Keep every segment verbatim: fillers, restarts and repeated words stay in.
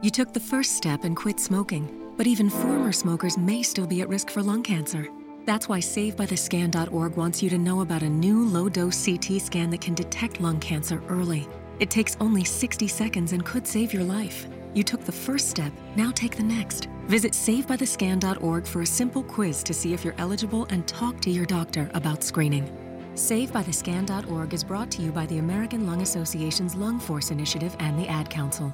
You took the first step and quit smoking, but even former smokers may still be at risk for lung cancer. That's why save by the scan dot org wants you to know about a new low-dose C T scan that can detect lung cancer early. It takes only sixty seconds and could save your life. You took the first step, now take the next. Visit save by the scan dot org for a simple quiz to see if you're eligible and talk to your doctor about screening. save by the scan dot org is brought to you by the American Lung Association's Lung Force Initiative and the Ad Council.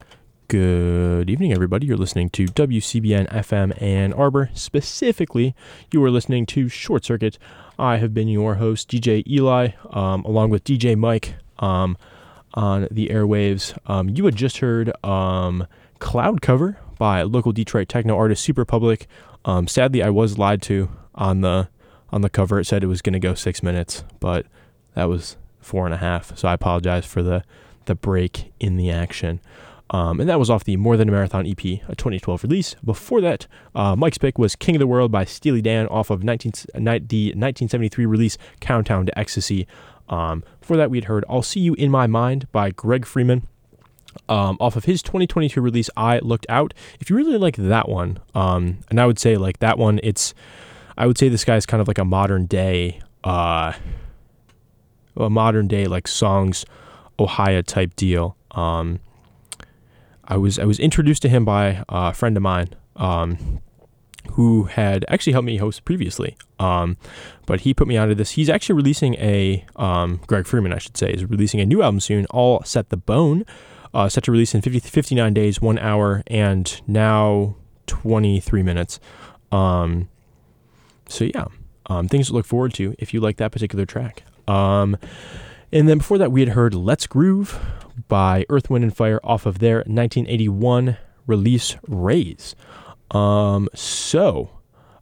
Good evening, everybody. You're listening to W C B N F M Ann Arbor. Specifically, you are listening to Short Circuit. I have been your host, D J Eli, um, along with D J Mike um, on the airwaves. Um, you had just heard um, Cloud Cover by local Detroit techno artist Superpublic. Um, sadly, I was lied to on the on the cover. It said it was going to go six minutes, but that was four and a half. So I apologize for the the break in the action. Um, and that was off the More Than a Marathon E P, a twenty twelve release. Before that, uh, Mike's pick was King of the World by Steely Dan off of nineteen, the nineteen seventy-three release Countdown to Ecstasy. Um, before that, we had heard I'll See You in My Mind by Greg Freeman um, off of his twenty twenty-two release I Looked Out. If you really like that one, um, and I would say like that one, it's, I would say this guy's kind of like a modern day, uh, a modern day like Songs Ohio type deal. Um, I was I was introduced to him by a friend of mine um, who had actually helped me host previously, um, but he put me onto this. He's actually releasing a, um, Greg Freeman, I should say, is releasing a new album soon, All Set the Bone, uh, set to release in fifty, fifty-nine days, one hour, and now twenty-three minutes. Um, so yeah, um, things to look forward to if you like that particular track. Um, and then before that, we had heard Let's Groove by Earth, Wind and Fire off of their nineteen eighty-one release Raise. Um, so,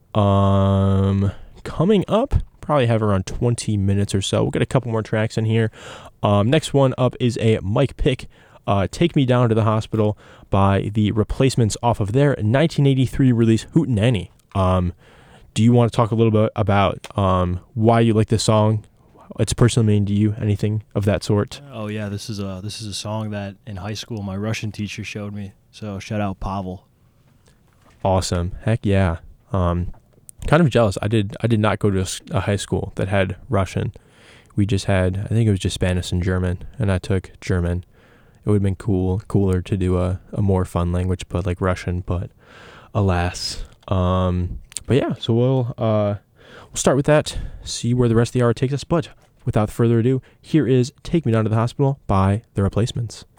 um, coming up, probably have around twenty minutes or so. We'll get a couple more tracks in here. Um, next one up is a Mike pick, uh, Take Me Down to the Hospital by The Replacements off of their nineteen eighty-three release Hootenanny. Um, do you want to talk a little bit about um, why you like this song? It's personally mean to you, anything of that sort? Oh yeah, this is a this is a song that in high school my Russian teacher showed me. So shout out Pavel. Awesome, heck yeah. Um, kind of jealous. I did I did not go to a, a high school that had Russian. We just had, I think it was just Spanish and German, and I took German. It would have been cool, cooler to do a, a more fun language, but like Russian. But alas, um, but yeah. So we'll uh, we'll start with that. See where the rest of the hour takes us, but without further ado, here is Take Me Down to the Hospital by The Replacements.